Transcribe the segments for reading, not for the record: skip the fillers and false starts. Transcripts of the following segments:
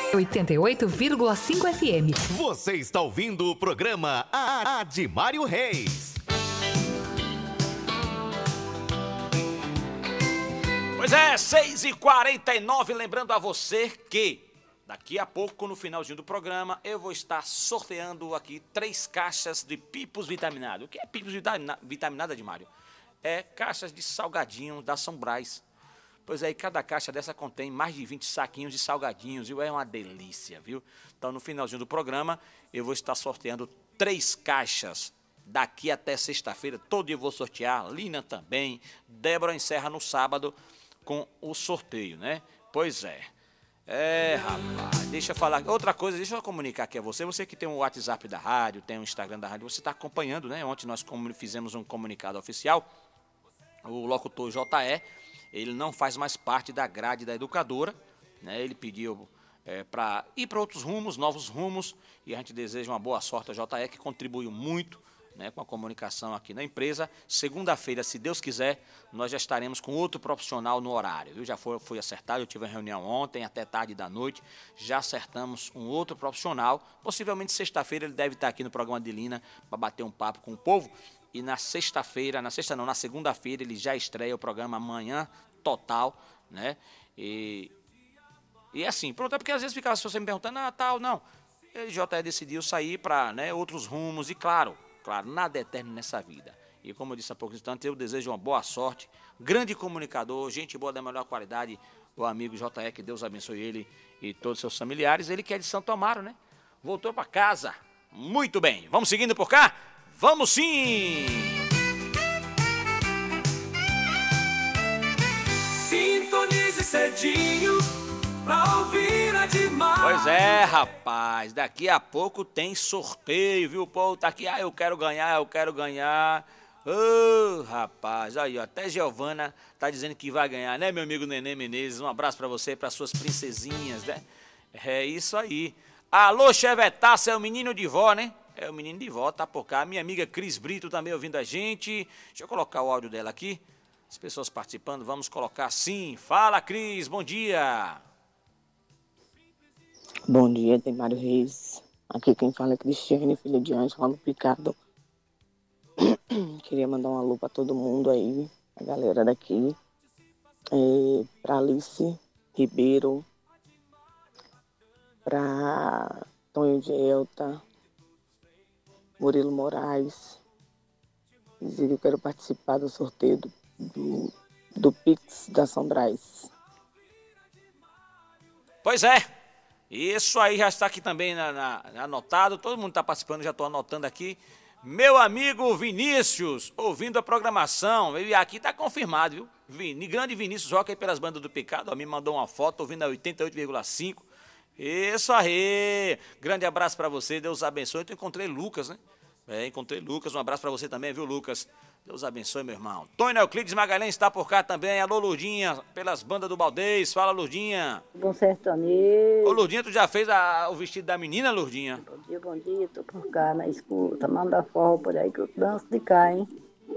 88,5 FM. Você está ouvindo o programa Admário Reis. Pois é, 6h49, lembrando a você que daqui a pouco, no finalzinho do programa, eu vou estar sorteando aqui 3 caixas de Pipos Vitaminado. O que é Pipos Vitaminado, Admário? É caixas de salgadinho da São Brás. Pois é, e cada caixa dessa contém mais de 20 saquinhos de salgadinhos, viu? É uma delícia, viu? Então, no finalzinho do programa, eu vou estar sorteando 3 caixas. Daqui até sexta-feira, todo dia eu vou sortear. Lina também. Débora encerra no sábado com o sorteio, né? Pois é. Rapaz, deixa eu falar. Outra coisa, deixa eu comunicar aqui a você. Você que tem o WhatsApp da rádio, tem o Instagram da rádio, você está acompanhando, né? Ontem nós fizemos um comunicado oficial. O locutor JE, ele não faz mais parte da grade da educadora, né? Ele pediu para ir para outros rumos, novos rumos, e a gente deseja uma boa sorte ao JE, que contribuiu muito, né, com a comunicação aqui na empresa. Segunda-feira, se Deus quiser, nós já estaremos com outro profissional no horário, viu? Já foi acertado, eu tive uma reunião ontem, até tarde da noite, já acertamos um outro profissional. Possivelmente sexta-feira ele deve estar aqui no programa de Lina para bater um papo com o povo. E na segunda-feira ele já estreia o programa Manhã Total, né? E assim, pronto, é porque às vezes ficava se você me perguntando, tal, não. Ele JE decidiu sair para, né, outros rumos e claro, nada é eterno nessa vida. E como eu disse há poucos instantes, eu desejo uma boa sorte, grande comunicador, gente boa da melhor qualidade, o amigo JE, que Deus abençoe ele e todos os seus familiares. Ele que é de Santo Amaro, né? Voltou para casa. Muito bem, vamos seguindo por cá? Vamos sim! Sintonize cedinho pra ouvir Admário. Pois é, rapaz, daqui a pouco tem sorteio, viu? O povo tá aqui, eu quero ganhar. Ô, rapaz, aí, ó, até Giovana tá dizendo que vai ganhar, né, meu amigo Nenê Menezes? Um abraço pra você e pras suas princesinhas, né? É isso aí. Alô, Chevetaça, é o menino de vó, né? É o menino de vó, tá por cá. Minha amiga Cris Brito também ouvindo a gente. Deixa eu colocar o áudio dela aqui. As pessoas participando, vamos colocar sim. Fala, Cris, bom dia. Bom dia, Admário Reis. Aqui quem fala é Cristiane, filha de Ângela, no Picado. Queria mandar um alô para todo mundo aí, a galera daqui. Para Alice Ribeiro, para Tonho de Elta, Murilo Moraes. Dizer que eu quero participar do sorteio do Pix da São Brás. Pois é, isso aí já está aqui também anotado, todo mundo está participando, já estou anotando aqui. Meu amigo Vinícius, ouvindo a programação, ele aqui está confirmado, viu? Grande Vinícius Roca aí pelas bandas do Picado, me mandou uma foto, ouvindo a 88,5. Isso aí, grande abraço para você, Deus abençoe. Eu encontrei Lucas, né? Encontrei Lucas, um abraço para você também, viu, Lucas? Deus abençoe, meu irmão. Tony Euclides Magalhães está por cá também. Alô, Lourdinha, pelas bandas do Baldez. Fala, Lourdinha. Bom sertanejo. Ô, Lourdinha, tu já fez o vestido da menina, Lourdinha? Bom dia, tô por cá na escuta. Manda forró por aí que eu danço de cá, hein?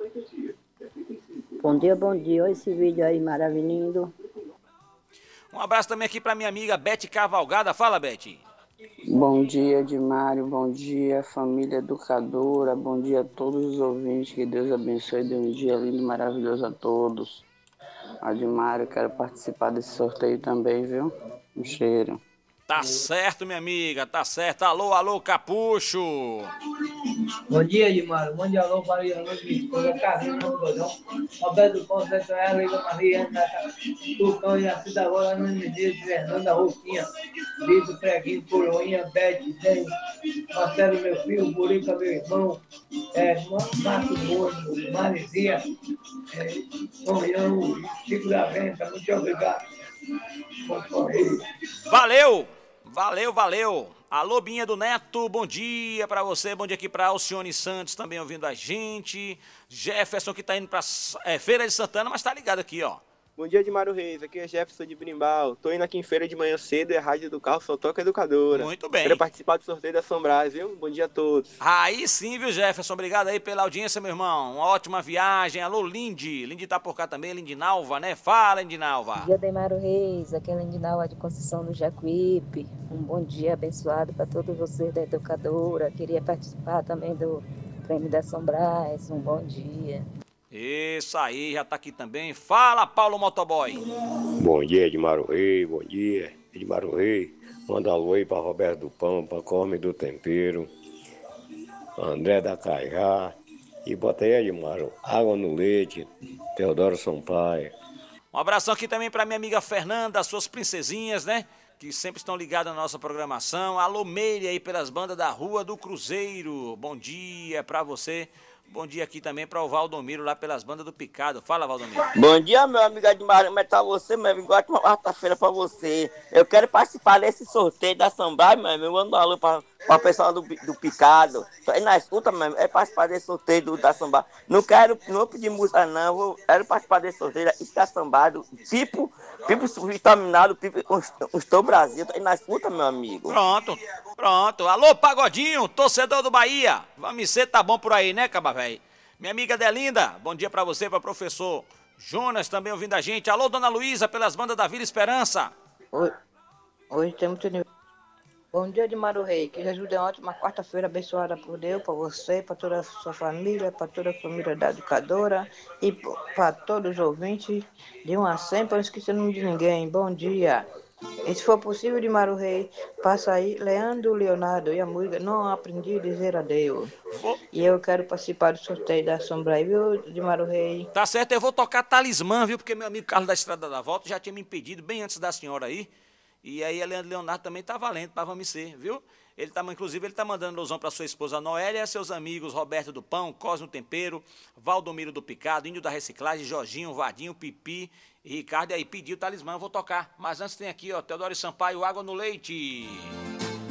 Bom dia. Olha esse vídeo aí maravilhoso. Um abraço também aqui para minha amiga Bete Cavalgada. Fala, Bete. Bom dia, Admário, bom dia, família educadora, bom dia a todos os ouvintes, que Deus abençoe e dê um dia lindo e maravilhoso a todos. Admário, quero participar desse sorteio também, viu? Um cheiro. Tá certo, minha amiga, tá certo. Alô, Capucho. Bom dia, Admário. Bom dia, alô, Maria, alô, Bispo, Carlinhos, no Godão. Alberto Ponce, Beto, Liga Maria, Tucão e a Cida Agora, Ana Menezes, Fernanda Roquinha, Vitor Preguinho, Coroinha, Bete, Dém, Marcelo, meu filho, Burica, meu irmão, Marco Bono, Marizia, Tonhão, Chico da Venta, muito obrigado. Valeu. Alô, Binha do Neto, bom dia pra você, bom dia aqui pra Alcione Santos também ouvindo a gente. Jefferson que tá indo pra Feira de Santana, mas tá ligado aqui, ó. Bom dia, Edmário Reis. Aqui é Jefferson de Birimbau. Tô indo aqui em feira de manhã cedo e a rádio do carro só toca educadora. Muito bem. Quero participar do sorteio da São Brás, viu? Bom dia a todos. Aí sim, viu, Jefferson? Obrigado aí pela audiência, meu irmão. Uma ótima viagem. Alô, Lindy. Lindy tá por cá também, Lindinalva, né? Fala, Lindinalva. Bom dia, Demário Reis. Aqui é Lindinalva de Conceição do Jacuípe. Um bom dia abençoado para todos vocês da educadora. Queria participar também do prêmio da São Brás. Um bom dia. Isso aí, já tá aqui também. Fala, Paulo Motoboy. Bom dia, Edmário Reis. Bom dia, Edmário Reis. Manda alô aí para Roberto do Pão, para Come do Tempero, André da Caijá. E bota aí, Edmário, água no leite, Teodoro Sampaio. Um abração aqui também para minha amiga Fernanda, suas princesinhas, né? Que sempre estão ligadas na nossa programação. Alô, Meire aí pelas bandas da Rua do Cruzeiro. Bom dia para você. Bom dia aqui também para o Valdomiro lá pelas bandas do Picado. Fala, Valdomiro. Bom dia, meu amigo Edmário. Como é que tá você, meu amigo? Ótima quarta-feira pra você. Eu quero participar desse sorteio da São Brás, meu amigo. Manda um alô pra pessoal do Picado. Tô aí na escuta, meu amigo. É participar desse sorteio da São Brás. Não vou pedir música, não. Quero participar desse sorteio da São Brás, do Pipo vitaminado, Estou Brasil. Tô aí na escuta, meu amigo. Pronto. Alô, Pagodinho, torcedor do Bahia. Vamos ser, tá bom por aí, né, Caba Véi? Minha amiga Delinda, bom dia pra você, pra professor Jonas também ouvindo a gente. Alô, Dona Luísa, pelas bandas da Vila Esperança. Hoje tem muito nível. Bom dia, Edmário Reis. Que Jesus dê uma ótima quarta-feira abençoada por Deus, para você, para toda a sua família, para toda a família da educadora e para todos os ouvintes. De 1 a 100, para não esquecer o nome de ninguém. Bom dia. E se for possível, Edmário Reis, passa aí Leandro Leonardo e a música Não Aprendi a Dizer Adeus. E eu quero participar do sorteio da Sombra aí, viu, Edmário Reis? Tá certo, eu vou tocar Talismã, viu? Porque meu amigo Carlos da Estrada da Volta já tinha me impedido bem antes da senhora aí. E aí a Leandro Leonardo também tá valendo pra Vamos Ser, viu? Inclusive, ele tá mandando alusão pra sua esposa Noélia, seus amigos Roberto do Pão, Cosmo Tempero, Valdomiro do Picado, Índio da Reciclagem, Jorginho, Vadinho, Pipi e Ricardo. E aí, pediu o Talismã, eu vou tocar. Mas antes tem aqui, ó, Teodoro Sampaio, Água no Leite.